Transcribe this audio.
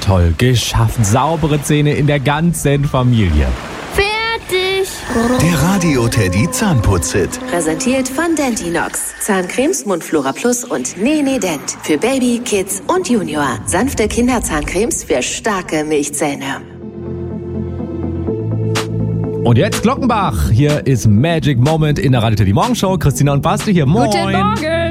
toll, geschafft. Saubere Zähne in der ganzen Familie. Fertig. Der Radio Teddy Zahnputz-Hit. Präsentiert von Dentinox. Zahncremes Mundflora Plus und Nene Dent. Für Baby, Kids und Junior. Sanfte Kinderzahncremes für starke Milchzähne. Und jetzt Glockenbach. Hier ist Magic Moment in der Radio Teddy Morgenshow. Christina und Basti hier. Moin. Guten Morgen.